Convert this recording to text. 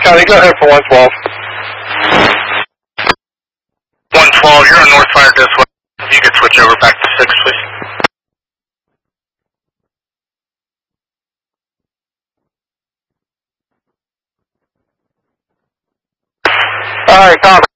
County, go ahead for 112. 112, you're on North Fire this way. If you could switch over back to 6, please. Alright, copy.